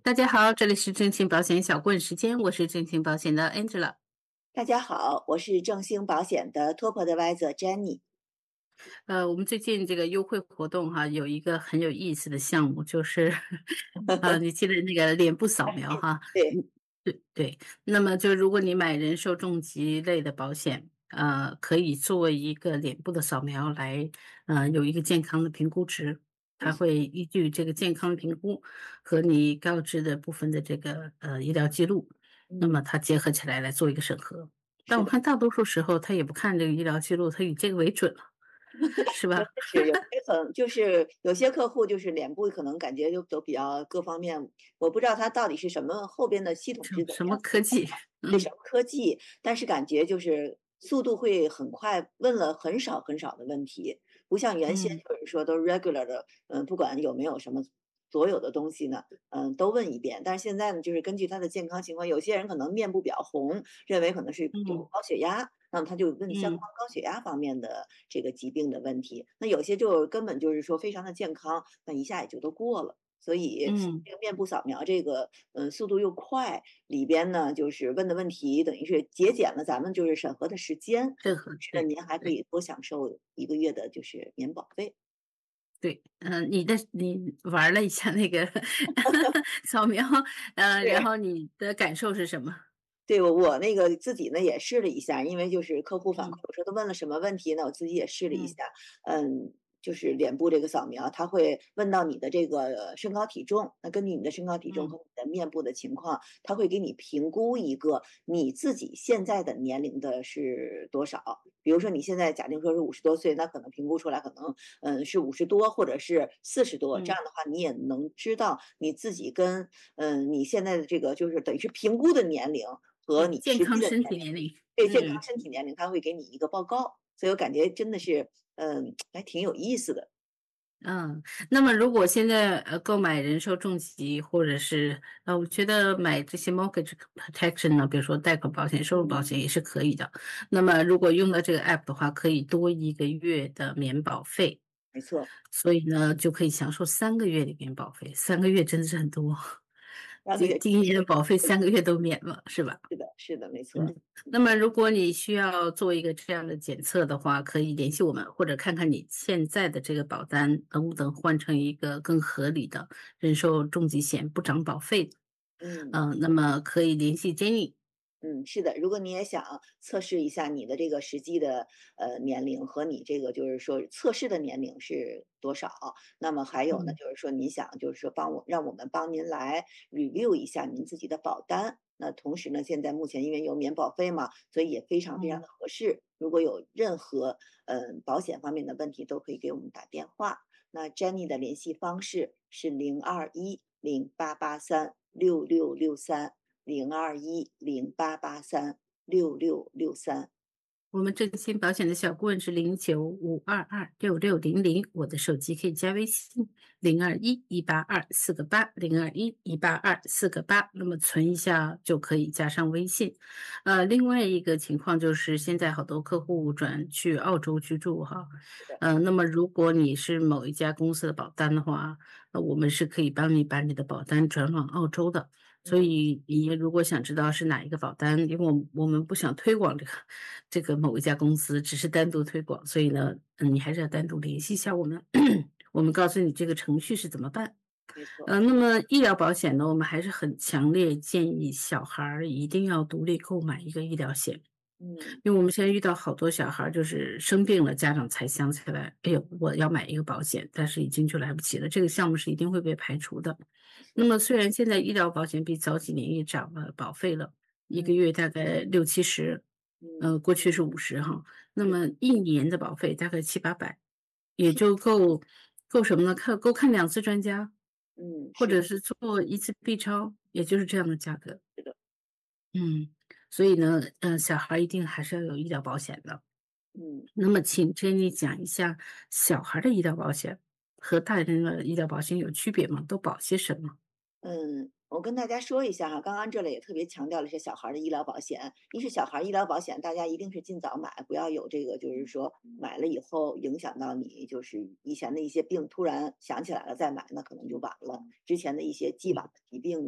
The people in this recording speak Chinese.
大家好，这里是正清保险小顾问时间，我是正清保险的 Angela。 大家好，我是正兴保险的 Top Advisor Jenny。 我们最近这个优惠活动哈，有一个很有意思的项目，就是你记得那个脸部扫描哈， 对， 嗯，对对。那么就如果你买人寿重疾类的保险，可以作为一个脸部的扫描来，有一个健康的评估值，它没错， 会依据这个健康评估和你告知的部分的这个医疗记录，那嗯， 么它结合起来来做一个审核。但是的， 我看大多数时候他也不看这个医疗记录，他以这个为准了。是吧？ 真的是有些就是有些客户就是脸部可能感觉都比较各方面，我不知道他到底是什么后边的系统是怎么什么样科技？嗯对什么科技，但是感觉就是速度会很快，问了很少很少的问题，不像原先嗯就是说都 regular 的，不管有没有什么所有的东西呢，都问一遍。但是现在呢，就是根据他的健康情况，有些人可能面部比较红，认为可能是有嗯高血压，那么他就问相关嗯高血压方面的这个疾病的问题。那有些就根本就是说非常的健康，那一下也就都过了。所以嗯， 这个面部扫描这个，速度又快，里边呢就是问的问题等于是节俭了咱们就是审核的时间， 任何是呢对您还可对以多享受1个月的就是免保费。 对，你玩了一下那个扫描，然是。 后你的感受是什么？ 对，我那个自己呢也试了一下，因为就是客户反馈， 嗯我说都问了什么问题呢？我自己也试了一嗯下，就是脸部这个扫描，它会问到你的这个身高体重，那根据你的身高体重嗯和你的面部的情况，它会给你评估一个你自己现在的年龄的是多少。比如说你现在假定说是50多岁，那可能评估出来可能是50多或者是40多，这嗯， 样的话你也能知道你自己跟你现在的这个就是等于是评估的年龄和对， 你实际健康身的年龄， 体年龄， 对健康嗯。 身体年龄，它会给你一个报告，所以我感觉真的是还挺有意思的。 嗯，那么如果现在购买人寿重疾，或者是我觉得买这些 mortgage protection 呢，比如说贷款保险、收入保险也是可以的。那么如果用到这个 app 的话，可以多1个月的免保费， 没错， 所以呢就可以享受3个月的免保费。3个月真的是很多， 上个月第一年的保费3个月都免了，是吧？ 是的，是的，没错， 嗯，那么如果你需要做一个这样的检测的话，可以联系我们，或者看看你现在的这个保单能不能换成一个更合理的人寿重疾险不涨保费的。 嗯。 那么可以联系 Jenny。 嗯，是的，如果你也想测试一下你的这个实际的年龄和你这个就是说测试的年龄是多少，那么还有呢， 嗯就是说你想就是说让我们帮您来 review 一下您自己的保单。那同时呢，现在目前因为有免保费嘛，所以也非常非常嗯， 的合适。如果有任何保险方面的问题，都可以给我们打电话。那 Jenny 的联系方式是0210883663。0210883663。 我们正新保险的小顾问是0952266600，我的手机可以加微信0211824802118248，那么存一下就可以加上微信。另外一个情况就是现在好多客户转去澳洲居住哈， 是的， 那么如果你是某一家公司的保单的话，我们是可以帮你把你的保单转往澳洲的。所嗯， 以你如果想知道是哪一个保单，因为我们不想推广这个某一家公司，只是单独推广，所以呢，你还是要单独联系一下我们，我们告诉你这个程序是怎么办。 没错， 那么医疗保险呢，我们还是很强烈建议小孩儿一定要独立购买一个医疗险。 嗯， 因为我们现在遇到好多小孩儿就是生病了，家长才想起来，哎呦，我要买一个保险，但是已经就来不及了，这个项目是一定会被排除的。 没错， 那么虽然现在医疗保险比早几年也涨了保费了，一个嗯月大概60-70， 嗯， 过去是50哈，那是， 么一年的保费大概700-800，也就够什么呢？够看2次专家，或是者是做1次 B 超，也就是这样的价格。 是的， 嗯，所以呢，小孩一定还是要有医疗保险的。 嗯。 那么请 Jenny 讲一下小孩的医疗保险和大人的医疗保险有区别吗？都保些什么？ 我跟大家说一下哈，刚刚这里也特别强调了是小孩儿的医疗保险。一是小孩儿医疗保险，大家一定是尽早买，不要有这个就是说买了以后影响到你，就是以前的一些病突然想起来了再买，那可能就晚了。之前的一些既往的疾病。